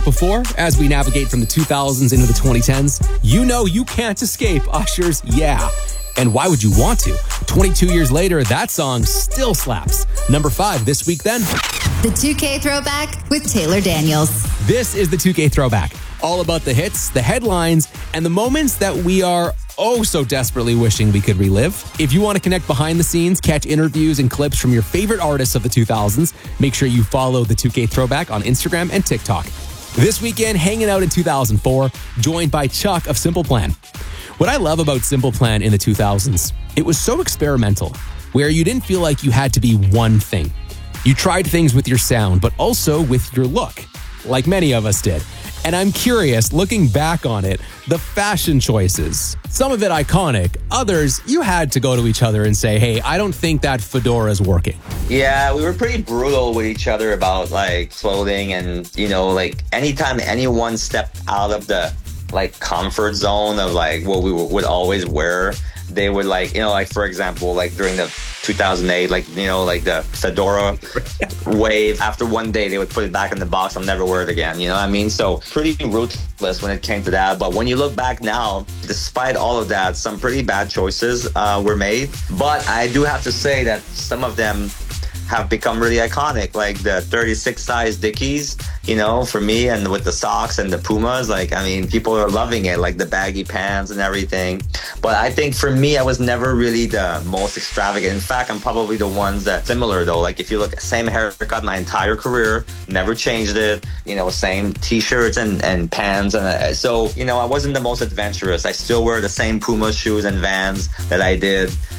Before, as we navigate from the 2000s into the 2010s, you know you can't escape Usher's Yeah. And why would you want to? 22 years later, that song still slaps. Number 5 this week then. The 2K Throwback with Taylor Daniels. This is the 2K Throwback. All about the hits, the headlines, and the moments that we are oh so desperately wishing we could relive. If you want to connect behind the scenes, catch interviews and clips from your favorite artists of the 2000s, make sure you follow the 2K Throwback on Instagram and TikTok. This weekend, hanging out in 2004, joined by Chuck of Simple Plan. What I love about Simple Plan in the 2000s, it was so experimental, where you didn't feel like you had to be one thing. You tried things with your sound, but also with your look, like many of us did. And I'm curious, looking back on it, the fashion choices. Some of it iconic, others you had to go to each other and say, hey, I don't think that fedora is working. Yeah, we were pretty brutal with each other about like clothing and, you know, like anytime anyone stepped out of the like comfort zone of like what we would always wear, they would like, you know, like for example, like during the 2008, like, you know, like the fedora wave, after one day they would put it back in the box and never wear it again, you know what I mean? So pretty ruthless when it came to that. But when you look back now, despite all of that, some pretty bad choices were made. But I do have to say that some of them have become really iconic, like the 36 size Dickies, you know, for me, and with the socks and the Pumas, like, I mean, people are loving it, like the baggy pants and everything. But I think for me, I was never really the most extravagant. In fact, I'm probably the ones that similar though. Like if you look at same haircut my entire career, never changed it, you know, same t-shirts and pants. And so, you know, I wasn't the most adventurous. I still wear the same Puma shoes and Vans that I did